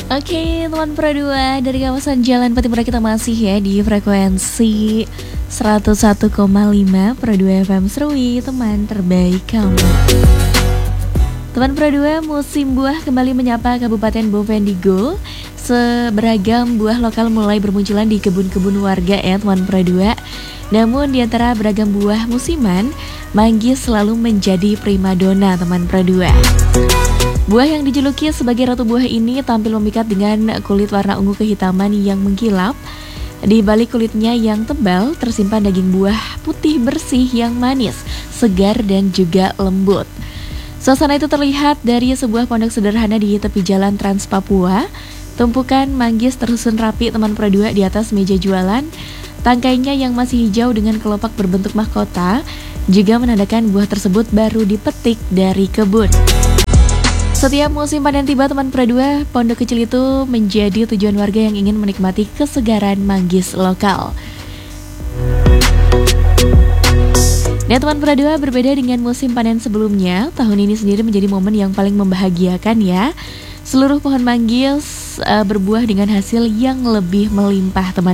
Oke, teman Pro 2 dari kawasan Jalan Patipura kita masih ya di frekuensi 101,5 Pro 2 FM Serui, teman terbaik kamu. Teman Pro 2, musim buah kembali menyapa Kabupaten Bovendigul. Seberagam buah lokal mulai bermunculan di kebun-kebun warga ya teman Pro 2. Namun di antara beragam buah musiman, manggis selalu menjadi primadona teman Pro 2. Buah yang dijuluki sebagai ratu buah ini tampil memikat dengan kulit warna ungu kehitaman yang mengkilap. Di balik kulitnya yang tebal tersimpan daging buah putih bersih yang manis, segar dan juga lembut. Suasana itu terlihat dari sebuah pondok sederhana di tepi jalan Trans Papua. Tumpukan manggis tersusun rapi teman Pro 2 di atas meja jualan. Tangkainya yang masih hijau dengan kelopak berbentuk mahkota juga menandakan buah tersebut baru dipetik dari kebun. Setiap musim panen tiba teman Pro 2, pondok kecil itu menjadi tujuan warga yang ingin menikmati kesegaran manggis lokal. Dan teman Pro 2, berbeda dengan musim panen sebelumnya, tahun ini sendiri menjadi momen yang paling membahagiakan ya. Seluruh pohon manggis berbuah dengan hasil yang lebih melimpah teman.